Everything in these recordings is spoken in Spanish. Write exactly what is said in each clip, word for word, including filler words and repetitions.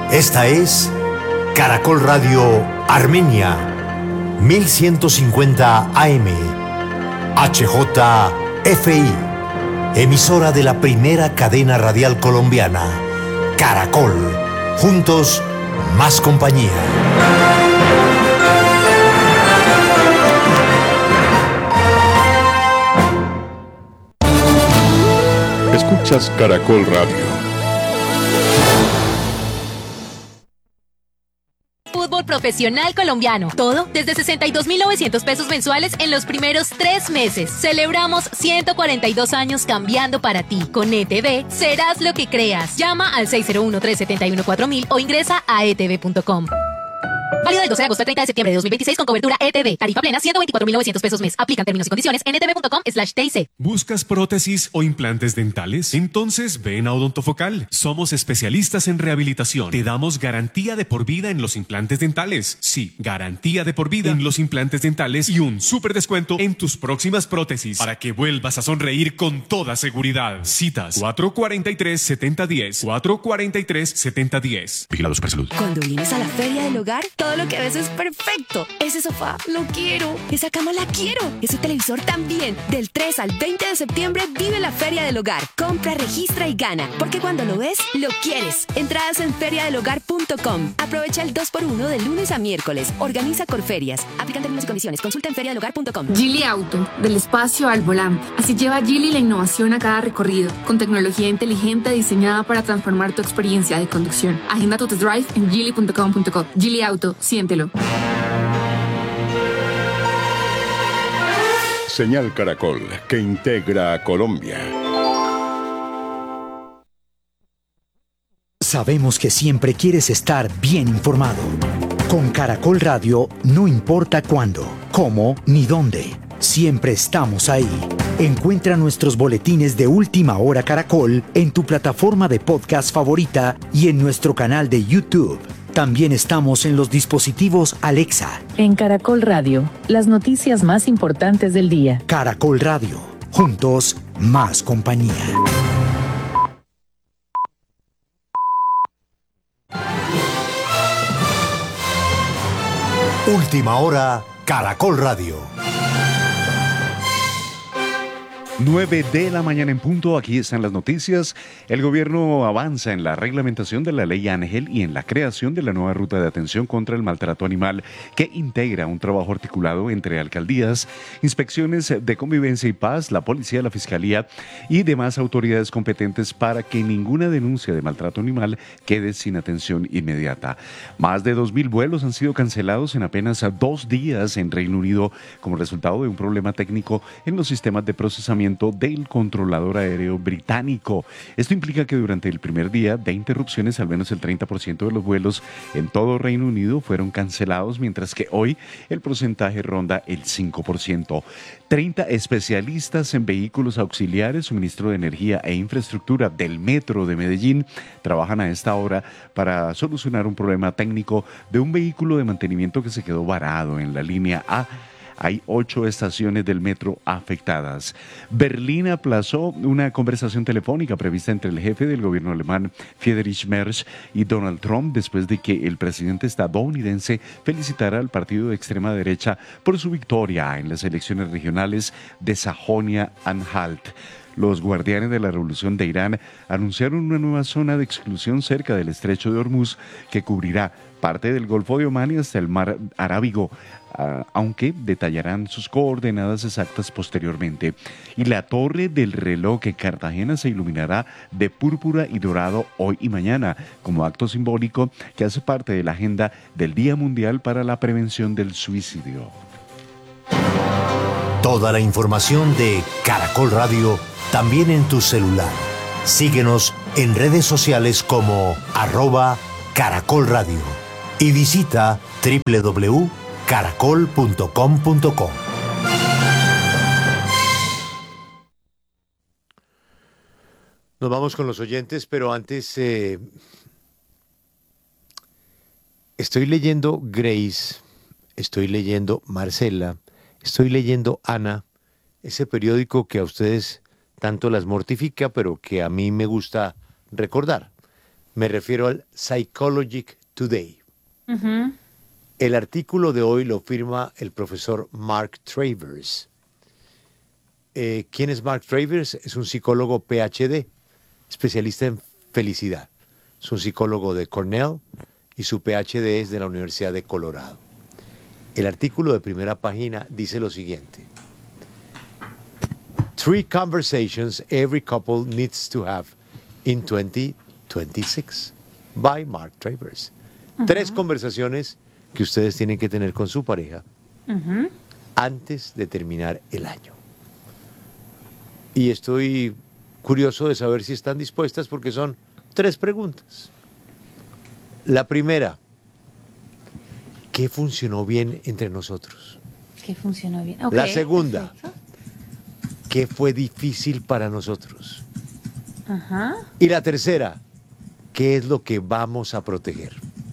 Esta es Caracol Radio Armenia, mil ciento cincuenta A M, H J F I, emisora de la primera cadena radial colombiana, Caracol, juntos, más compañía. Escuchas Caracol Radio. Fútbol profesional colombiano. Todo desde sesenta y dos mil novecientos pesos mensuales en los primeros tres meses. Celebramos ciento cuarenta y dos años cambiando para ti. Con E T V serás lo que creas. Llama al seis cero uno, tres siete uno, cuatro mil o ingresa a e t v punto com. Válido del doce de agosto al treinta de septiembre de dos mil veintiséis con cobertura E T V. Tarifa plena ciento veinticuatro mil novecientos pesos mes. Aplican términos y condiciones en e t v punto com slash t i c. ¿Buscas prótesis o implantes dentales? Entonces ven a Odontofocal. Somos especialistas en rehabilitación. Te damos garantía de por vida en los implantes dentales. Sí, garantía de por vida en los implantes dentales y un súper descuento en tus próximas prótesis para que vuelvas a sonreír con toda seguridad. Citas cuatro cuatro tres, siete cero uno cero, cuatro cuatro tres, siete cero uno cero. Vigilado Supersalud. Cuando vienes a la Feria del Hogar, todo lo que ves es perfecto. Ese sofá lo quiero. Esa cama la quiero. Ese televisor también. Del tres al veinte de septiembre vive la Feria del Hogar. Compra, registra y gana. Porque cuando lo ves, lo quieres. Entradas en feria del hogar punto com. Aprovecha el dos por uno de lunes a miércoles. Organiza Corferias. Aplican términos y condiciones. Consulta en feria del hogar punto com. Geely Auto, del espacio al volante. Así lleva Geely la innovación a cada recorrido, con tecnología inteligente diseñada para transformar tu experiencia de conducción. Agenda tu test drive en geely punto com punto co. Geely Auto, siéntelo. Señal Caracol, que integra a Colombia. Sabemos que siempre quieres estar bien informado. Con Caracol Radio, no importa cuándo, cómo ni dónde, siempre estamos ahí. Encuentra nuestros boletines de Última Hora Caracol en tu plataforma de podcast favorita y en nuestro canal de YouTube. También estamos en los dispositivos Alexa. En Caracol Radio, las noticias más importantes del día. Caracol Radio, juntos, más compañía. Última Hora, Caracol Radio. nueve de la mañana en punto, aquí están las noticias. El gobierno avanza en la reglamentación de la ley Ángel y en la creación de la nueva ruta de atención contra el maltrato animal que integra un trabajo articulado entre alcaldías, inspecciones de convivencia y paz, la policía, la fiscalía y demás autoridades competentes para que ninguna denuncia de maltrato animal quede sin atención inmediata. Más de dos mil vuelos han sido cancelados en apenas dos días en Reino Unido como resultado de un problema técnico en los sistemas de procesamiento del controlador aéreo británico. Esto implica que durante el primer día de interrupciones, al menos el treinta por ciento de los vuelos en todo Reino Unido fueron cancelados, mientras que hoy el porcentaje ronda el cinco por ciento. treinta especialistas en vehículos auxiliares, suministro de energía e infraestructura del Metro de Medellín trabajan a esta hora para solucionar un problema técnico de un vehículo de mantenimiento que se quedó varado en la línea A. Hay ocho estaciones del metro afectadas. Berlín aplazó una conversación telefónica prevista entre el jefe del gobierno alemán, Friedrich Merz, y Donald Trump después de que el presidente estadounidense felicitara al partido de extrema derecha por su victoria en las elecciones regionales de Sajonia-Anhalt. Los guardianes de la revolución de Irán anunciaron una nueva zona de exclusión cerca del estrecho de Hormuz que cubrirá parte del Golfo de Omán y hasta el mar Arábigo, uh, aunque detallarán sus coordenadas exactas posteriormente. Y la torre del reloj en Cartagena se iluminará de púrpura y dorado hoy y mañana, como acto simbólico que hace parte de la agenda del Día Mundial para la Prevención del Suicidio. Toda la información de Caracol Radio también en tu celular. Síguenos en redes sociales como arroba Caracol Radio y visita doble u doble u doble u punto caracol punto com punto co. Nos vamos con los oyentes, pero antes eh, estoy leyendo Grace, estoy leyendo Marcela, estoy leyendo Ana, ese periódico que a ustedes tanto las mortifica, pero que a mí me gusta recordar. Me refiero al Psychologic Today. Ujú. El artículo de hoy lo firma el profesor Mark Travers. Eh, ¿Quién es Mark Travers? Es un psicólogo P H D, especialista en felicidad. Es un psicólogo de Cornell y su P H D es de la Universidad de Colorado. El artículo de primera página dice lo siguiente. Three conversations every couple needs to have in twenty twenty-six by Mark Travers. Uh-huh. Tres conversaciones que ustedes tienen que tener con su pareja uh-huh. antes de terminar el año. Y estoy curioso de saber si están dispuestas porque son tres preguntas. La primera, ¿qué funcionó bien entre nosotros? ¿Qué funcionó bien? Okay. La segunda, ¿qué fue difícil para nosotros? Ajá. Y la tercera, ¿qué es lo que vamos a proteger?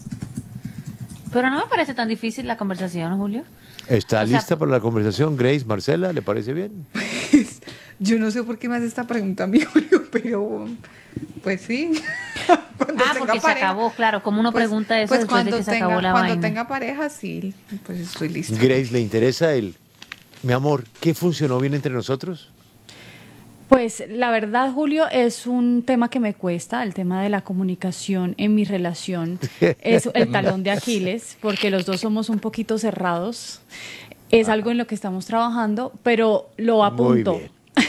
Pero no me parece tan difícil la conversación, Julio. ¿Está o lista sea, para la conversación, Grace? Marcela, ¿le parece bien? Pues, yo no sé por qué me hace esta pregunta a mí, Julio, pero pues sí. ah, porque pareja, se acabó, claro. Como uno pues, pregunta eso pues después cuando de que se tenga, acabó la Cuando vaina. tenga pareja, sí, pues estoy lista. Grace, ¿le interesa el... Mi amor, ¿qué funcionó bien entre nosotros? Pues la verdad, Julio, es un tema que me cuesta, el tema de la comunicación en mi relación. Es el talón de Aquiles, porque los dos somos un poquito cerrados. Es ah. algo en lo que estamos trabajando, pero lo apunto. Muy bien.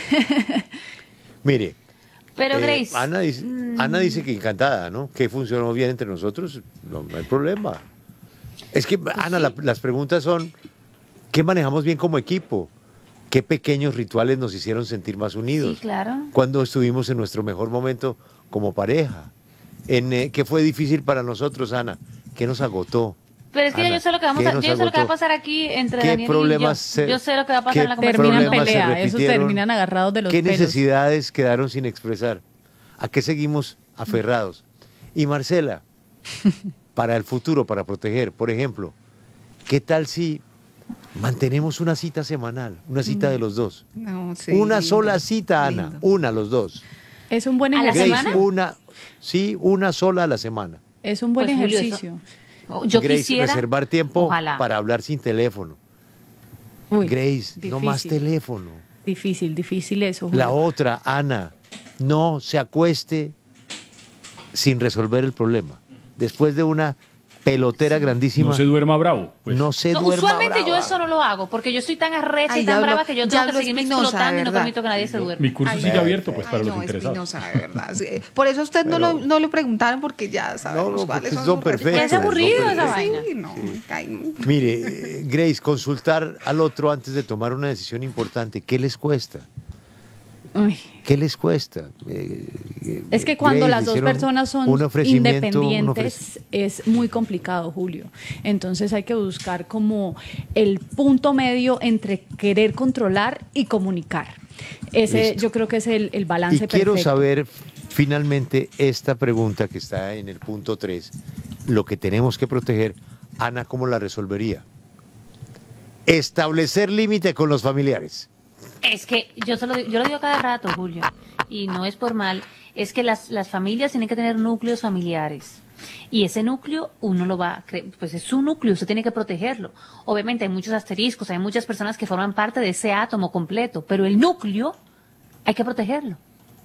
Mire, pero eh, Grace, Ana, dice, mm. Ana dice que encantada, ¿no? Que funcionó bien entre nosotros, no, no hay problema. Es que, pues Ana, sí. la, las preguntas son, ¿qué manejamos bien como equipo? ¿Qué pequeños rituales nos hicieron sentir más unidos? Sí, claro. Cuando estuvimos en nuestro mejor momento como pareja. En, eh, ¿Qué fue difícil para nosotros, Ana? ¿Qué nos agotó? Pero es que Ana, yo sé lo que vamos a, yo sé lo que va a pasar aquí entre ¿Qué Daniel problemas y yo. Se, yo sé lo que va a pasar en la conversación. Terminan pelea, esos terminan agarrados de los ¿Qué pelos? necesidades quedaron sin expresar? ¿A qué seguimos aferrados? Y Marcela, para el futuro, para proteger, por ejemplo, ¿qué tal si mantenemos una cita semanal, una cita de los dos? No, sí, una lindo, sola cita, Ana, lindo. una los dos. Es un buen ¿A la ejercicio. semana? Una, sí, una sola a la semana. Es un buen pues, Julio, ejercicio. Eso, yo Grace, quisiera reservar tiempo ojalá. para hablar sin teléfono. Uy, Grace, difícil. no más teléfono. Difícil, difícil eso. Julio. La otra, Ana, no se acueste sin resolver el problema. Después de una pelotera grandísima. No se duerma bravo. Pues. No se no, duerma usualmente brava. yo eso no lo hago, porque yo soy tan arrecha Ay, y tan ya brava hablo- que yo ya tengo que hablo seguirme Espinosa, explotando de y no verdad. permito que nadie se duerma. Mi curso Ay, sigue no. abierto pues para Ay, los no, interesados. Espinosa, de verdad. Sí. Por eso a usted no, Pero- lo, no lo preguntaron porque ya sabemos No, no, cuáles porque son son sus perfectos. Es aburrido son esa perfectos. vaina. Sí, no, ay, Mire, eh, Grace, consultar al otro antes de tomar una decisión importante, ¿qué les cuesta? Uy. ¿Qué les cuesta? Eh, eh, Es que cuando Grace, las dos hicieron personas son un ofrecimiento, un independientes es muy complicado, Julio. Entonces hay que buscar como el punto medio entre querer controlar y comunicar. Ese Listo. yo creo que es el, el balance Y perfecto. quiero saber finalmente esta pregunta que está en el punto tres, lo que tenemos que proteger, Ana, ¿cómo la resolvería? Establecer límite con los familiares. Es que yo, se lo, yo lo digo cada rato, Julio, y no es por mal, es que las, las familias tienen que tener núcleos familiares. Y ese núcleo uno lo va a cre- pues es su núcleo, usted tiene que protegerlo. Obviamente hay muchos asteriscos, hay muchas personas que forman parte de ese átomo completo, pero el núcleo hay que protegerlo.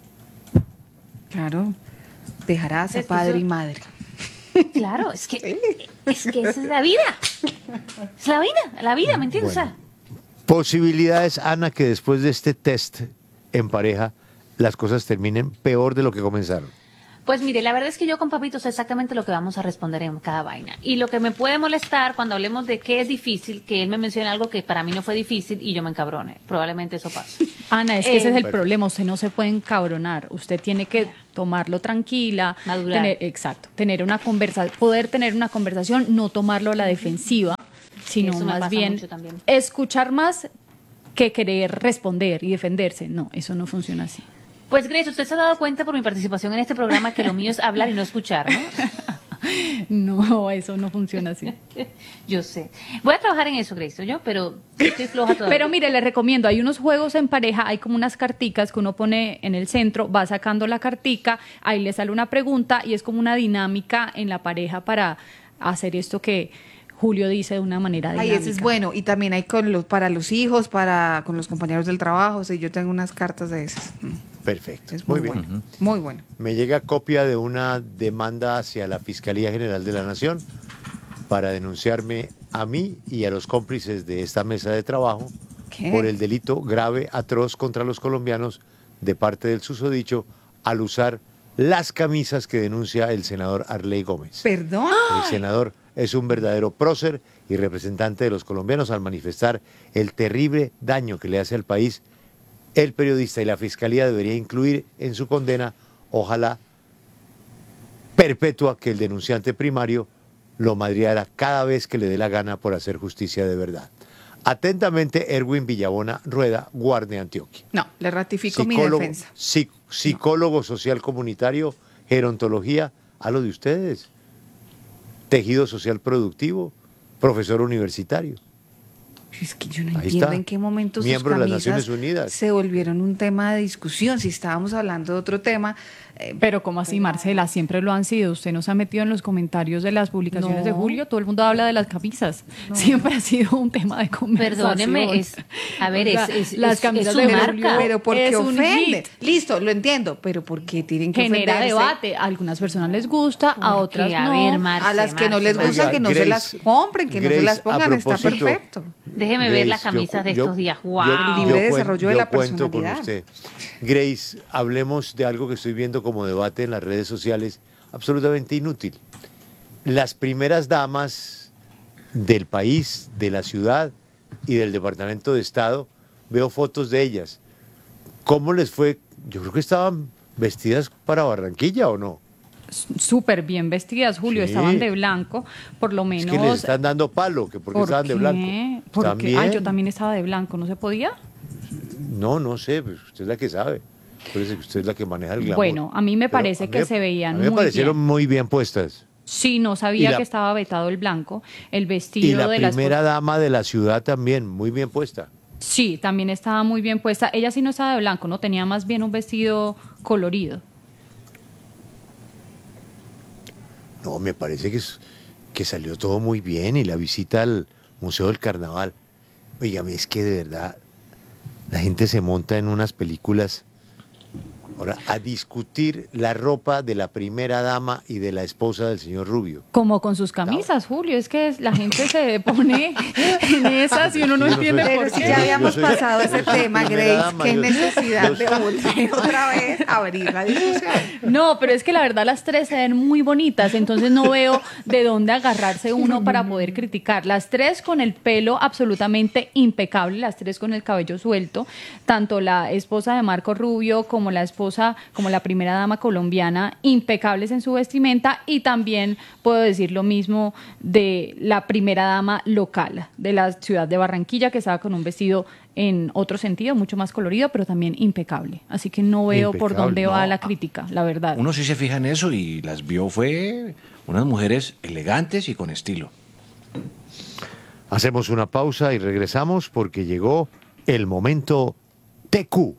claro, dejarás a Es que padre eso- y madre. Claro, es que, es que esa es la vida. Es la vida, la vida, ¿me entiendes? Bueno. Posibilidades, Ana, que después de este test en pareja las cosas terminen peor de lo que comenzaron. Pues mire, la verdad es que yo con Papito sé exactamente lo que vamos a responder en cada vaina. Y lo que me puede molestar cuando hablemos de qué es difícil, que él me mencione algo que para mí no fue difícil y yo me encabrone. Probablemente eso pase. Ana, es que Eh, ese es el Bueno. problema, usted no se puede encabronar, usted tiene que tomarlo tranquila, Madurar. tener, exacto, tener una conversa, poder tener una conversación, no tomarlo a la defensiva, sino Eso me más pasa bien mucho también. escuchar más que querer responder y defenderse. No, eso no funciona así. Pues Grace, usted se ha dado cuenta por mi participación en este programa que lo mío es hablar y no escuchar, ¿no? No, eso no funciona así. Yo sé. Voy a trabajar en eso, Grace, yo, pero estoy floja todavía. Pero mire, le recomiendo, hay unos juegos en pareja, hay como unas carticas que uno pone en el centro, va sacando la cartica, ahí le sale una pregunta y es como una dinámica en la pareja para hacer esto que Julio dice de una manera dinámica. Ay, ese es bueno. Y también hay con los, para los hijos, para con los compañeros del trabajo. Sí, yo tengo unas cartas de esas. Perfecto. Es muy, muy bien. bueno. Muy bueno. Me llega copia de una demanda hacia la Fiscalía General de la Nación para denunciarme a mí y a los cómplices de esta mesa de trabajo ¿Qué? por el delito grave, atroz contra los colombianos de parte del susodicho al usar las camisas que denuncia el senador Arley Gómez. ¿Perdón? El senador es un verdadero prócer y representante de los colombianos al manifestar el terrible daño que le hace al país. El periodista y la fiscalía debería incluir en su condena, ojalá perpetua, que el denunciante primario lo madreara cada vez que le dé la gana por hacer justicia de verdad. Atentamente, Erwin Villabona Rueda, Guarne, Antioquia. No, le ratifico mi Psicólogo, defensa. psic- psicólogo social comunitario, gerontología, a lo de ustedes. Tejido social productivo, profesor universitario. Es que yo no Ahí entiendo está. en qué momento sus Miembro de las camisas Naciones Unidas. se volvieron un tema de discusión. Si estábamos hablando de otro tema. eh, Pero ¿cómo así, Marcela? Siempre lo han sido. Usted no se ha metido en los comentarios de las publicaciones No. de Julio. Todo el mundo habla de las camisas. Siempre ha sido un tema de conversación. Perdóneme, es, a ver, O sea, es, es, las es- camisas es de su Julio marca. Pero ¿por qué es un ofende? hit. Listo, lo entiendo, pero ¿por qué tienen que Genera ofenderse? debate. A algunas personas les gusta, a Porque, otras a no. ver, Marce, A las que no les Marce, gusta, Oiga, que no se Grace, las compren, que no se Grace, las a pongan, está propósito, perfecto. Déjeme ver las Grace, yo camisas cu- de yo- estos días. yo- ¡Wow! yo Libre cuen- desarrollo de yo la cuento con personalidad. usted. Grace, hablemos de algo que estoy viendo como debate en las redes sociales, absolutamente inútil. Las primeras damas del país, de la ciudad y del Departamento de Estado, veo fotos de ellas. ¿Cómo les fue? Yo creo que estaban vestidas para Barranquilla, ¿o no? Súper bien vestidas, Julio. Sí. Estaban de blanco, por lo Es menos. que les están dando palo, que porque ¿Por estaban de qué? blanco. ¿Por ¿Están qué? bien? Ah, yo también estaba de blanco. ¿No se podía? No, no sé, pues usted es la que sabe. Parece que usted es la que maneja el glamour. Bueno, a mí me Pero parece a mí que me- se veían a mí me muy parecieron bien. muy bien puestas. Sí, no Y sabía la- que estaba vetado el blanco. El Y vestido la de la primera esposa- dama de la ciudad también, muy bien puesta. Sí, también estaba muy bien puesta. Ella sí no estaba de blanco, no tenía más bien un vestido colorido. No, me parece que, es- que salió todo muy bien y la visita al Museo del Carnaval. Oígame, es que de verdad la gente se monta en unas películas ahora a discutir la ropa de la primera dama y de la esposa del señor Rubio. Como con sus camisas, Julio. Es que la gente se pone en esas y uno no Yo no entiende soy- Pero por si qué. ya habíamos soy- pasado yo ese soy tema, primera Grace, dama, qué yo- necesidad yo de soy- volver otra vez a abrir la discusión. No, pero es que la verdad las tres se ven muy bonitas, entonces no veo de dónde agarrarse uno para poder criticar. Las tres con el pelo absolutamente impecable, las tres con el cabello suelto, tanto la esposa de Marco Rubio como la esposa, como la primera dama colombiana, impecables en su vestimenta, y también puedo decir lo mismo de la primera dama local de la ciudad de Barranquilla, que estaba con un vestido en otro sentido, mucho más colorido, pero también impecable. Así que no veo por Impecable, dónde va no. la crítica, la verdad. Uno sí se fija en eso y las vio, fue unas mujeres elegantes y con estilo. Hacemos una pausa y regresamos porque llegó el momento T Q.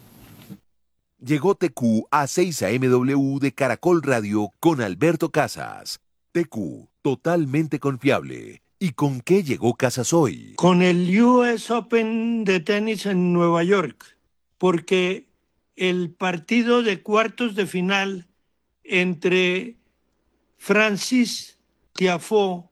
Llegó T Q a seis A M W de Caracol Radio con Alberto Casas. T Q, totalmente confiable. ¿Y con qué llegó Casas hoy? Con el U S Open de tenis en Nueva York, porque el partido de cuartos de final entre Francis Tiafoe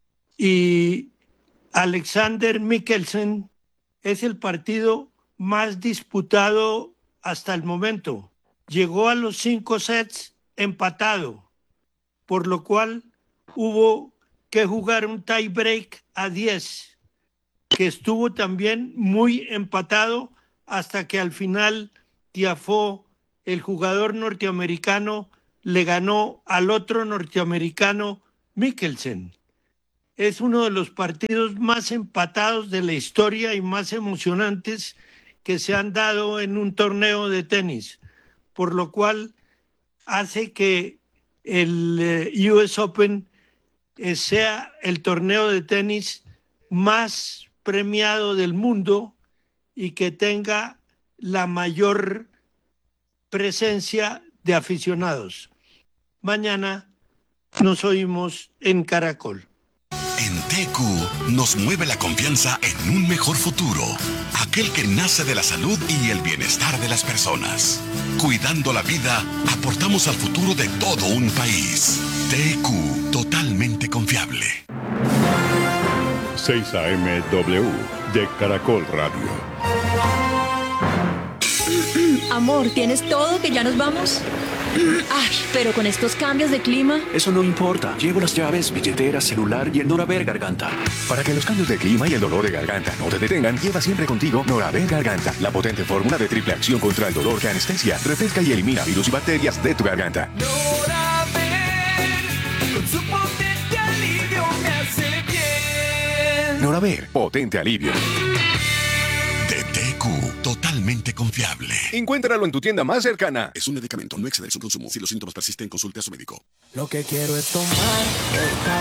y Alexander Mikkelsen es el partido más disputado hasta el momento. Llegó a los cinco sets empatado, por lo cual hubo que jugar un tie break a diez, que estuvo también muy empatado hasta que al final Tiafoe, el jugador norteamericano, le ganó al otro norteamericano, Mikkelsen. Es uno de los partidos más empatados de la historia y más emocionantes que se han dado en un torneo de tenis, por lo cual hace que el eh, U S Open eh, sea el torneo de tenis más premiado del mundo y que tenga la mayor presencia de aficionados. Mañana nos oímos en Caracol. En T Q nos mueve la confianza en un mejor futuro, aquel que nace de la salud y el bienestar de las personas. Cuidando la vida, aportamos al futuro de todo un país. T Q, totalmente confiable. seis A M W de Caracol Radio. Amor, ¿tienes todo que ya nos vamos? Ay, pero con estos cambios de clima... Eso no importa. Llevo las llaves, billetera, celular y el Noraver Garganta. Para que los cambios de clima y el dolor de garganta no te detengan, lleva siempre contigo Noraver Garganta, la potente fórmula de triple acción contra el dolor que anestesia, refresca y elimina virus y bacterias de tu garganta. Noraver, con su potente alivio me hace bien. Noraver, potente alivio. De T Q, totalmente confiable. Encuéntralo en tu tienda más cercana. Es un medicamento, no exceder su consumo. Si los síntomas persisten, consulte a su médico. Lo que quiero es tomar,